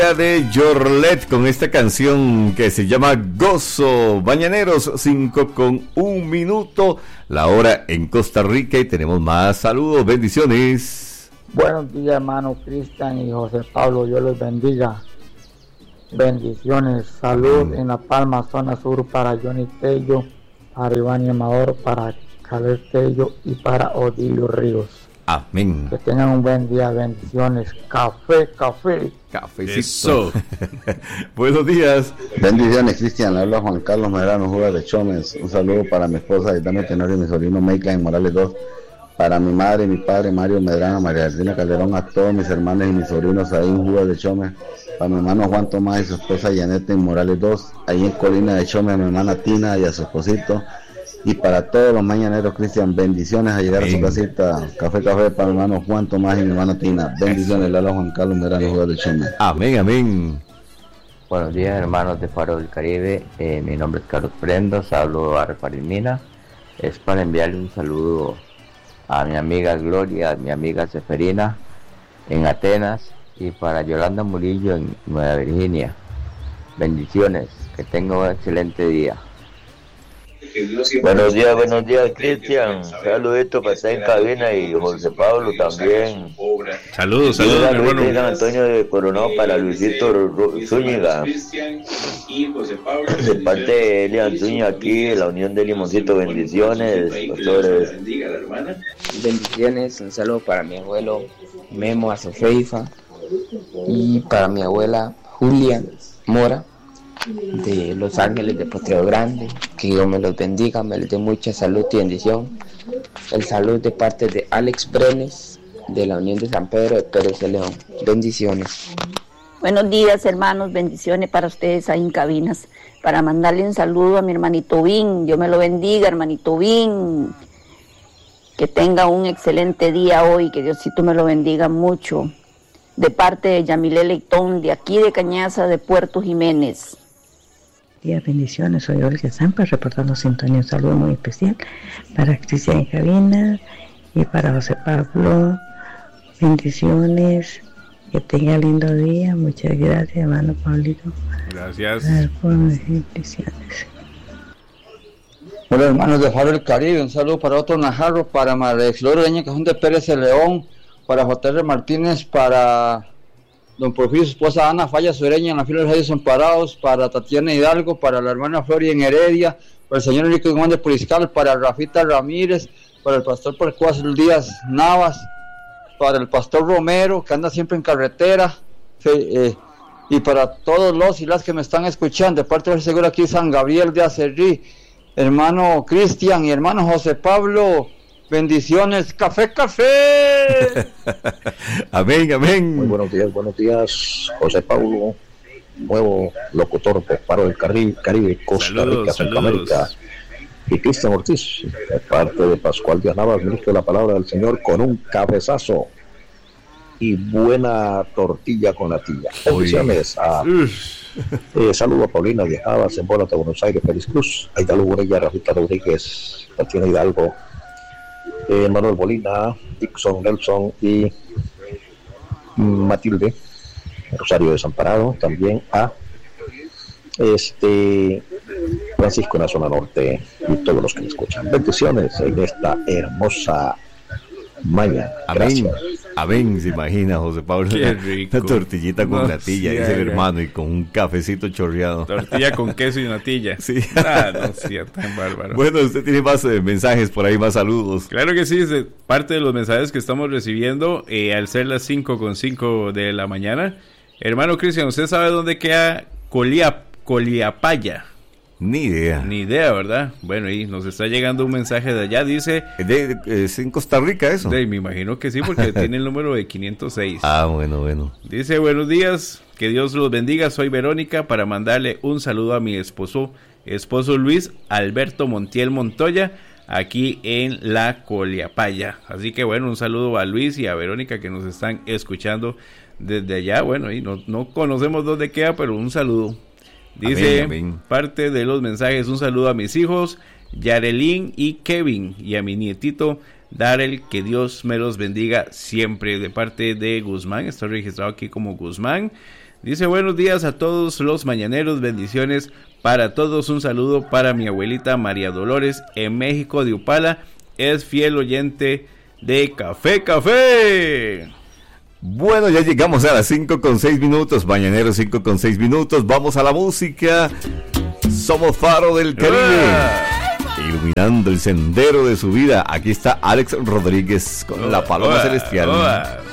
De Jorlet con esta canción que se llama Gozo. Mañaneros, 5:01, la hora en Costa Rica, y tenemos más saludos. Bendiciones. Buenos días, hermano Cristian y José Pablo, Dios los bendiga. Bendiciones, salud en La Palma, zona sur, para Johnny Tello, para Iván Amador, para Caleb Tello y para Odilio Ríos. Amén. Que tengan un buen día, bendiciones. Cafecito. Eso. Buenos días. Bendiciones, Cristian. Habla Juan Carlos Medrano, Jugas de Chomes. Un saludo para mi esposa Aitana Tenorio y mi sobrino Meika en Morales 2. Para mi madre y mi padre Mario Medrano, María Argentina Calderón, a todos mis hermanos y mis sobrinos ahí en Jugas de Chomes. Para mi hermano Juan Tomás y su esposa Yanete en Morales 2. Ahí en Colina de Chomes, a mi hermana Tina y a su esposito. Y para todos los mañaneros, Cristian, bendiciones a llegar a su casita. Café para mi hermano Juan Tomás y mi hermana Tina. Bendiciones, Lalo Juan Carlos Medrano, Jugas de Chomes. Amén. Buenos días, hermanos de Faro del Caribe. Mi nombre es Carlos Prendas, hablo a Refarimina. Es para enviarle un saludo a mi amiga Gloria, a mi amiga Seferina en Atenas, y para Yolanda Murillo en Nueva Virginia. Bendiciones, que tenga un excelente día. Buenos días, Cristian. Saludito para estar en cabina, y José Pablo también. Saludos, hermano. San Antonio de Coronado para Luisito Zúñiga. De parte de Elian Zúñiga, aquí de la Unión de Limoncito. Bendiciones, pastores. Bendiciones, un saludo para mi abuelo Memo Azofeifa y para mi abuela Julia Mora de Los Ángeles de Potrero Grande. Que Dios me los bendiga, me les dé mucha salud y bendición. El salud de parte de Alex Brenes de la Unión de San Pedro de Pérez de León. Bendiciones. Buenos días, hermanos, bendiciones para ustedes ahí en cabinas. Para mandarle un saludo a mi hermanito Vin. Dios me lo bendiga, hermanito Vin. Que tenga un excelente día hoy, que Diosito me lo bendiga mucho. De parte de Yamile Leitón, de aquí de Cañaza, de Puerto Jiménez. Días, bendiciones, soy Olga Zampa, reportando sintonía. Un saludo muy especial para Cristian en cabina y para José Pablo. Bendiciones, que tenga lindo día. Muchas gracias, hermano Pablito. Gracias. Bendiciones. Hola, hermanos de Faro del Caribe, un saludo para Otto Najarro, para María Flor Ureña Cajón de Pérez de León, para J.R. Martínez, para don Porfirio, su esposa Ana Falla Sureña en la fila de los Reyes Amparados, para Tatiana Hidalgo, para la hermana Flori en Heredia, para el señor Enrique Gómez de Puriscal, para Rafita Ramírez, para el pastor Percuas Díaz Navas, para el pastor Romero, que anda siempre en carretera, y para todos los y las que me están escuchando, de parte del seguro aquí San Gabriel de Acerrí, hermano Cristian y hermano José Pablo. Bendiciones, café. Amén. Muy buenos días, José Pablo, nuevo locutor de Faro del Caribe, Costa Rica, Centroamérica, y Cristian Ortiz, de parte de Pascual Díaz Navas, ministro de la palabra del Señor, con un cabezazo y buena tortilla con natilla. Bendiciones. Saludo a Paulina Díaz Navas en Bolas de Buenos Aires, Feliz Cruz, Aida Lugurella, Rafita Rodríguez, Tatiana Hidalgo, Manuel Bolina, Dixon Nelson y Matilde Rosario Desamparado, también a Francisco en la zona norte y todos los que me escuchan. Bendiciones en esta hermosa mañana. Amén, se imagina José Pablo. Qué rico. Una tortillita con natilla, dice el hermano, y con un cafecito chorreado. Tortilla con queso y natilla. Sí. No sea tan bárbaro. Bueno, usted tiene más mensajes por ahí, más saludos. Claro que sí, es parte de los mensajes que estamos recibiendo al ser las 5:05 de la mañana. Hermano Cristian, ¿usted sabe dónde queda Coliapaya? Ni idea, ¿verdad? Bueno, y nos está llegando un mensaje de allá, dice... ¿Es en Costa Rica eso? Me imagino que sí, porque tiene el número de 506. Bueno. Dice, buenos días, que Dios los bendiga, soy Verónica, para mandarle un saludo a mi esposo Luis Alberto Montiel Montoya, aquí en la Coliapaya. Así que bueno, un saludo a Luis y a Verónica que nos están escuchando desde allá. Bueno, y no conocemos dónde queda, pero un saludo. Dice, amén. Parte de los mensajes, un saludo a mis hijos Yarelín y Kevin, y a mi nietito Darel, que Dios me los bendiga siempre, de parte de Guzmán. Está registrado aquí como Guzmán. Dice, buenos días a todos los mañaneros, bendiciones para todos, un saludo para mi abuelita María Dolores en México de Upala, es fiel oyente de Café. Bueno, ya llegamos a las 5:06, mañaneros 5:06, vamos a la música. Somos Faro del Caribe, iluminando el sendero de su vida. Aquí está Alex Rodríguez con La Paloma Celestial.